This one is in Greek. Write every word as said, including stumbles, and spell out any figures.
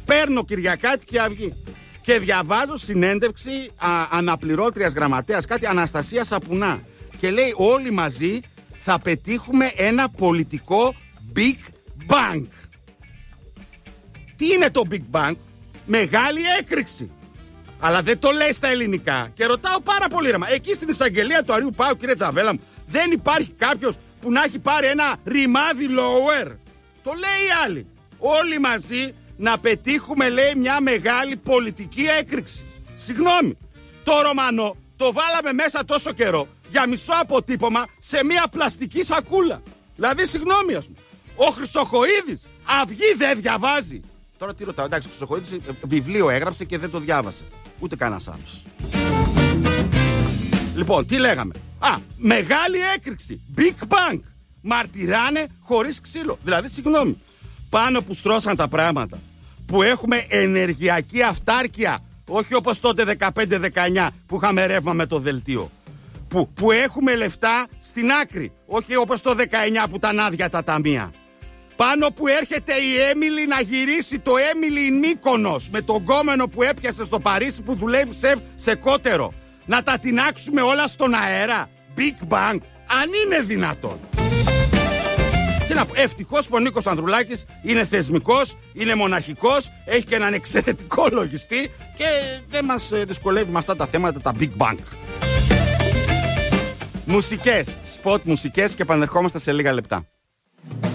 Παίρνω Κυριακάτικη Αυγή και διαβάζω συνέντευξη α, αναπληρώτριας γραμματέας, κάτι Αναστασία Σαπουνά. Και λέει όλοι μαζί θα πετύχουμε ένα πολιτικό Big Bang. Τι είναι το Big Bang? Μεγάλη έκρηξη. Αλλά δεν το λέει στα ελληνικά. Και ρωτάω πάρα πολύ ρεμα. Εκεί στην εισαγγελία του Αριού Πάου, κύριε Τζαβέλα μου, δεν υπάρχει κάποιος που να έχει πάρει ένα ρημάδι lower? Το λέει η άλλη. Όλοι μαζί να πετύχουμε, λέει, μια μεγάλη πολιτική έκρηξη. Συγγνώμη, το Ρωμανό το βάλαμε μέσα τόσο καιρό για μισό αποτύπωμα σε μια πλαστική σακούλα. Δηλαδή, συγγνώμη, ας πούμε, ο Χρυσοχοΐδης Αυγή δεν διαβάζει. Τώρα τι ρωτάω, εντάξει, ο Χρυσοχοΐδης βιβλίο έγραψε και δεν το διάβασε. Ούτε κανένας άλλος. Λοιπόν, τι λέγαμε? Α, μεγάλη έκρηξη. Big Bang. Μαρτυράνε χωρίς ξύλο. Δηλαδή, συγγνώμη, πάνω που στρώσαν τα πράγματα, που έχουμε ενεργειακή αυτάρκεια, όχι όπως τότε δεκαπέντε δεκαεννιά που είχαμε ρεύμα με το δελτίο, που, που έχουμε λεφτά στην άκρη, όχι όπως το δεκαεννιά που ήταν άδεια τα ταμεία, πάνω που έρχεται η Έμιλι να γυρίσει το Έμιλι Μύκονος με τον κόμενο που έπιασε στο Παρίσι που δουλεύει σε, σε κότερο, να τα τινάξουμε όλα στον αέρα. Big Bang, αν είναι δυνατόν. Και να πω, ευτυχώς που ο Νίκος Ανδρουλάκης είναι θεσμικός, είναι μοναχικός, έχει και έναν εξαιρετικό λογιστή και δεν μας δυσκολεύει με αυτά τα θέματα τα Big Bang. Μουσικές, spot μουσικές και επανερχόμαστε σε λίγα λεπτά.